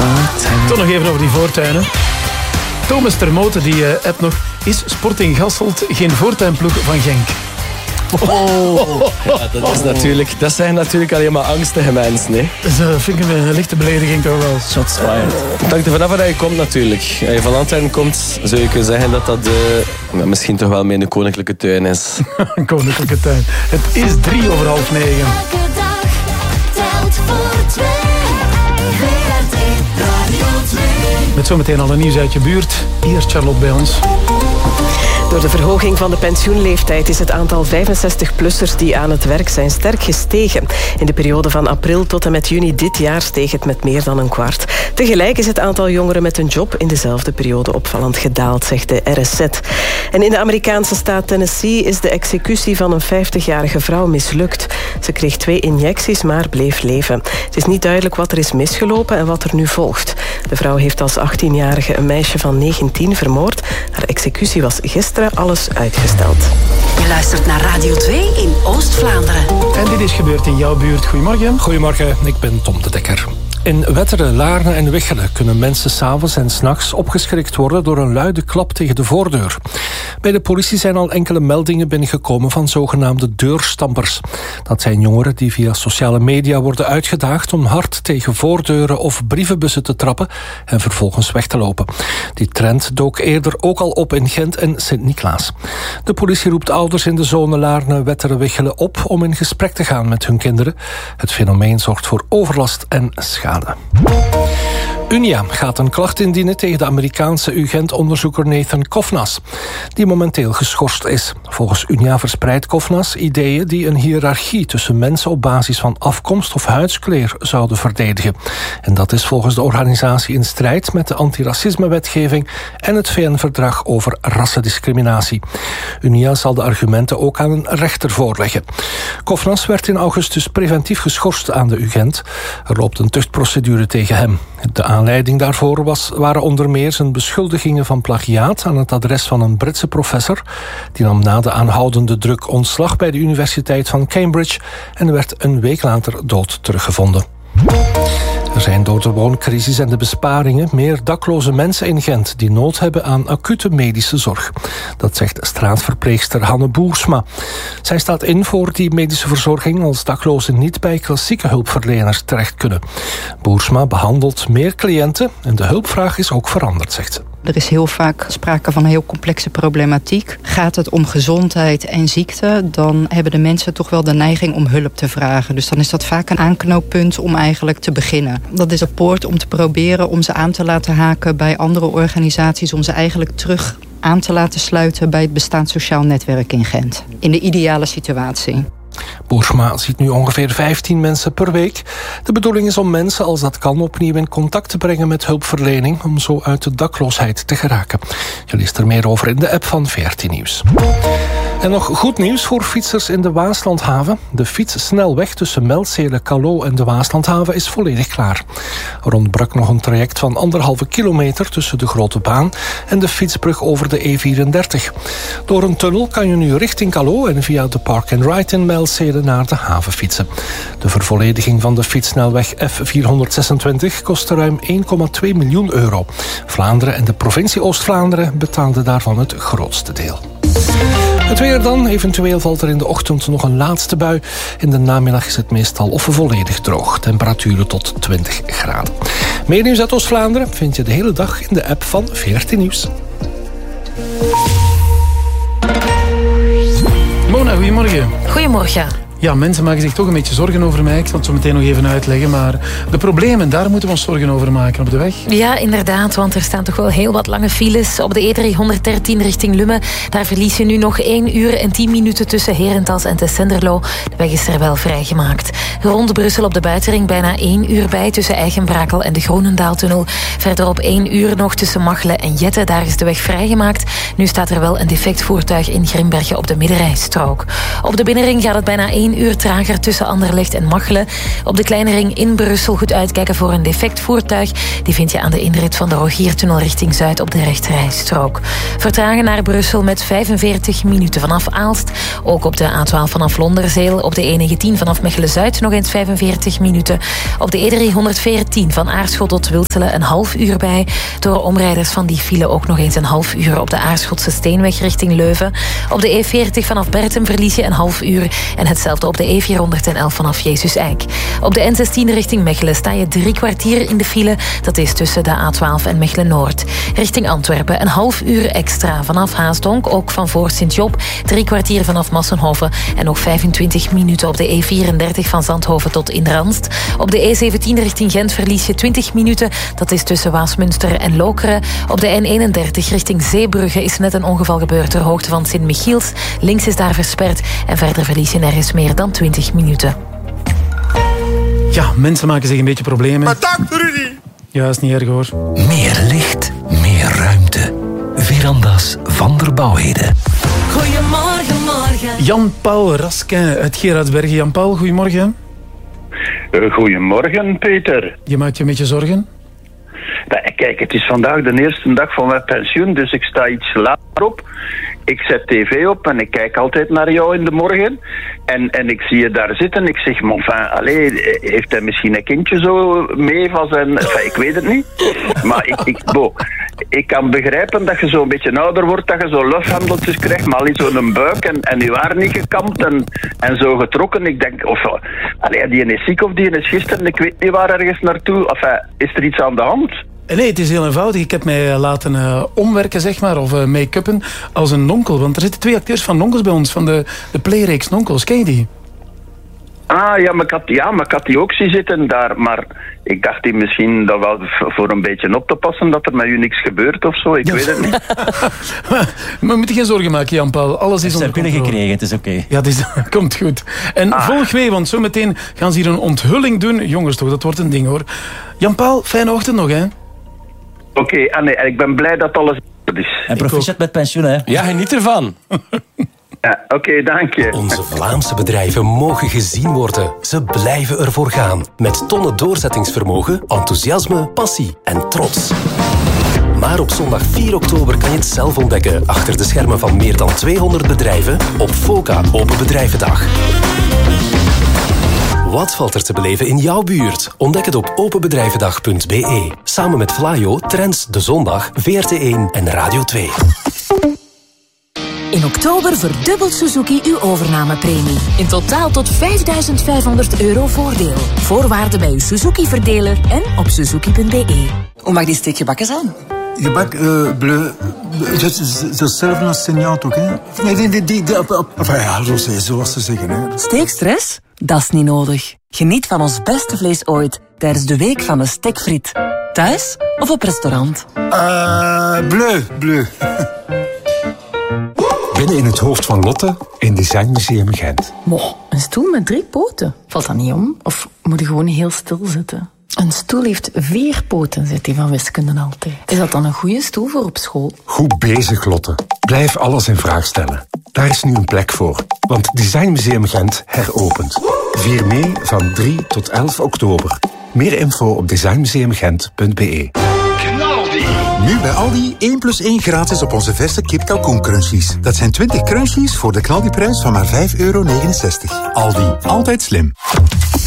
Toch nog even over die voortuinen. Thomas Termoten die appt nog... Is Sporting Hasselt geen voortuinploeg van Genk? Ja, dat zijn natuurlijk alleen maar angstige mensen. Hè. Dat vind ik een lichte belediging toch wel. Shots fired. Het hangt er vanaf waar je komt natuurlijk. Als je van Antwerpen komt, zou je kunnen zeggen dat misschien toch wel meer een koninklijke tuin is. Een koninklijke tuin. Het is 9:03. Elke dag telt voor twee. WRT Radio 2. Met zometeen al een nieuws uit je buurt. Hier is Charlotte bij ons. Door de verhoging van de pensioenleeftijd is het aantal 65-plussers die aan het werk zijn sterk gestegen. In de periode van april tot en met juni dit jaar steeg het met meer dan een kwart. Tegelijk is het aantal jongeren met een job in dezelfde periode opvallend gedaald, zegt de RSZ. En in de Amerikaanse staat Tennessee is de executie van een 50-jarige vrouw mislukt. Ze kreeg 2 injecties, maar bleef leven. Het is niet duidelijk wat er is misgelopen en wat er nu volgt. De vrouw heeft als 18-jarige een meisje van 19 vermoord. Haar executie was gisteren alles uitgesteld. Je luistert naar Radio 2 in Oost-Vlaanderen. En dit is gebeurd in jouw buurt. Goedemorgen. Goedemorgen, ik ben Tom de Dekker. In Wetteren, Laarne en Wichelen kunnen mensen 's avonds en 's nachts opgeschrikt worden door een luide klap tegen de voordeur. Bij de politie zijn al enkele meldingen binnengekomen van zogenaamde deurstampers. Dat zijn jongeren die via sociale media worden uitgedaagd om hard tegen voordeuren of brievenbussen te trappen en vervolgens weg te lopen. Die trend dook eerder ook al op in Gent en Sint-Niklaas. De politie roept ouders in de zone Laarne, Wetteren, Wichelen op om in gesprek te gaan met hun kinderen. Het fenomeen zorgt voor overlast en schade. Unia gaat een klacht indienen tegen de Amerikaanse UGent-onderzoeker Nathan Kofnas, die momenteel geschorst is. Volgens Unia verspreidt Kofnas ideeën die een hiërarchie tussen mensen op basis van afkomst of huidskleur zouden verdedigen. En dat is volgens de organisatie in strijd met de antiracismewetgeving en het VN-verdrag over rassendiscriminatie. Unia zal de argumenten ook aan een rechter voorleggen. Kofnas werd in augustus preventief geschorst aan de UGent. Er loopt een tuchtprocedure tegen hem. De aanleiding daarvoor waren onder meer zijn beschuldigingen van plagiaat aan het adres van een Britse professor. Die nam na de aanhoudende druk ontslag bij de Universiteit van Cambridge en werd een week later dood teruggevonden. Er zijn door de wooncrisis en de besparingen meer dakloze mensen in Gent die nood hebben aan acute medische zorg. Dat zegt straatverpleegster Hanne Boersma. Zij staat in voor die medische verzorging als daklozen niet bij klassieke hulpverleners terecht kunnen. Boersma behandelt meer cliënten en de hulpvraag is ook veranderd, zegt ze. Er is heel vaak sprake van een heel complexe problematiek. Gaat het om gezondheid en ziekte, dan hebben de mensen toch wel de neiging om hulp te vragen. Dus dan is dat vaak een aanknooppunt om eigenlijk te beginnen. Dat is een poort om te proberen om ze aan te laten haken bij andere organisaties, om ze eigenlijk terug aan te laten sluiten bij het bestaand sociaal netwerk in Gent. In de ideale situatie. Boersma ziet nu ongeveer 15 mensen per week. De bedoeling is om mensen, als dat kan, opnieuw in contact te brengen met hulpverlening om zo uit de dakloosheid te geraken. Je leest er meer over in de app van VRT Nieuws. En nog goed nieuws voor fietsers in de Waaslandhaven. De fietssnelweg tussen Melzele, Callot en de Waaslandhaven is volledig klaar. Er ontbrak nog een traject van 1,5 kilometer tussen de Grote Baan en de fietsbrug over de E34. Door een tunnel kan je nu richting Callot en via de Park and Ride in Melzele naar de haven fietsen. De vervollediging van de fietssnelweg F426 kostte ruim €1,2 miljoen. Vlaanderen en de provincie Oost-Vlaanderen betaalden daarvan het grootste deel. Het weer dan. Eventueel valt er in de ochtend nog een laatste bui. In de namiddag is het meestal of volledig droog. Temperaturen tot 20 graden. Meer nieuws uit Oost-Vlaanderen vind je de hele dag in de app van VRT Nieuws. Mona, goedemorgen. Goedemorgen. Ja, mensen maken zich toch een beetje zorgen over mij. Ik zal het zo meteen nog even uitleggen. Maar de problemen, daar moeten we ons zorgen over maken op de weg. Ja, inderdaad, want er staan toch wel heel wat lange files. Op de E313 richting Lummen, daar verlies je nu nog 1 uur en 10 minuten tussen Herentals en Tessenderlo. De weg is er wel vrijgemaakt. Rond Brussel op de buitenring bijna 1 uur bij tussen Eigenbrakel en de Groenendaaltunnel. Verderop 1 uur nog tussen Machelen en Jette. Daar is de weg vrijgemaakt. Nu staat er wel een defect voertuig in Grimbergen op de middenrijstrook. Op de binnenring gaat het bijna 1 1 uur trager tussen Anderlecht en Machelen. Op de kleine ring in Brussel goed uitkijken voor een defect voertuig. Die vind je aan de inrit van de Rogiertunnel richting Zuid op de rechterrijstrook. Vertragen naar Brussel met 45 minuten vanaf Aalst. Ook op de A12 vanaf Londerzeel. Op de E19 vanaf Mechelen-Zuid nog eens 45 minuten. Op de E314 van Aarschot tot Wilselen een half uur bij. Door omrijders van die file ook nog eens een half uur op de Aarschotse Steenweg richting Leuven. Op de E40 vanaf Bertum verlies je een half uur. En hetzelfde op de E411 vanaf Jezus Eik. Op de N16 richting Mechelen sta je 3 kwartier in de file. Dat is tussen de A12 en Mechelen-Noord. Richting Antwerpen een half uur extra vanaf Haasdonk. Ook van voor Sint-Job. 3 kwartier vanaf Massenhoven. En nog 25 minuten op de E34 van Zandhoven tot in Randst. Op de E17 richting Gent verlies je 20 minuten. Dat is tussen Waasmunster en Lokeren. Op de N31 richting Zeebrugge is net een ongeval gebeurd ter hoogte van Sint-Michiels. Links is daar versperd en verder verlies je nergens meer dan 20 minuten. Ja, mensen maken zich een beetje problemen. Maar dank, Rudy! Ja, is niet erg hoor. Meer licht, meer ruimte. Veranda's van der Bouwheden. Goedemorgen, morgen. Jan-Paul Raskin uit Gerardsbergen. Jan-Paul, goedemorgen. Goedemorgen, Peter. Je maakt je een beetje zorgen? Kijk, het is vandaag de eerste dag van mijn pensioen, dus ik sta iets later op. Ik zet tv op en ik kijk altijd naar jou in de morgen. En ik zie je daar zitten. Ik zeg, heeft hij misschien een kindje zo mee van zijn... ik weet het niet. Maar ik kan begrijpen dat je zo'n beetje ouder wordt, dat je zo lufhandeltjes krijgt, maar al zo'n buik en je haar niet gekamd en zo getrokken. Ik denk, die is ziek of die is gisteren, ik weet niet waar ergens naartoe. Is er iets aan de hand? Nee, het is heel eenvoudig. Ik heb mij laten omwerken, zeg maar, of make-uppen als een nonkel. Want er zitten 2 acteurs van Nonkels bij ons, van de playreeks Nonkels. Ken je die? Ah, maar ik had die ook zien zitten daar. Maar ik dacht die misschien dat wel voor een beetje op te passen, dat er met u niks gebeurt of zo. Ik weet het niet. Maar moet je geen zorgen maken, Jan-Paul. Alles is onder controle. binnengekregen, het is oké. Ja, het komt goed. En volg mee, want zometeen gaan ze hier een onthulling doen. Jongens toch, dat wordt een ding hoor. Jan-Paul, fijne ochtend nog, hè? Oké, ik ben blij dat alles goed is. En proficiat met pensioen, hè? Ja, geniet ervan. Ja, oké, dank je. Onze Vlaamse bedrijven mogen gezien worden. Ze blijven ervoor gaan. Met tonnen doorzettingsvermogen, enthousiasme, passie en trots. Maar op zondag 4 oktober kan je het zelf ontdekken achter de schermen van meer dan 200 bedrijven op FOCA Open Bedrijvendag. Wat valt er te beleven in jouw buurt? Ontdek het op openbedrijvendag.be. Samen met Vlaio, Trends, De Zondag, VRT1 en Radio 2. In oktober verdubbelt Suzuki uw overnamepremie. In totaal tot €5.500 voordeel. Voorwaarden bij uw Suzuki-verdeler en op suzuki.be. Hoe mag die steekgebakken zijn? Gebak, bleu, hetzelfde als Seigneur toch, hè? Nee, zoals ze zeggen, hè. Steekstress? Dat is niet nodig. Geniet van ons beste vlees ooit tijdens de week van de stekfriet. Thuis of op restaurant? Bleu. Binnen in het hoofd van Lotte in Design Museum Gent. Een stoel met 3 poten. Valt dat niet om? Of moet je gewoon heel stil zitten? Een stoel heeft 4 poten, zegt hij van wiskunde altijd. Is dat dan een goede stoel voor op school? Goed bezig, Lotte. Blijf alles in vraag stellen. Daar is nu een plek voor. Want Design Museum Gent heropent. Vier mee van 3 tot 11 oktober. Meer info op designmuseumgent.be. Nu bij Aldi 1+1 gratis op onze verse kipkalkoen crunchies. Dat zijn 20 crunchies voor de knaldiprijs van maar €5,69. Aldi, altijd slim.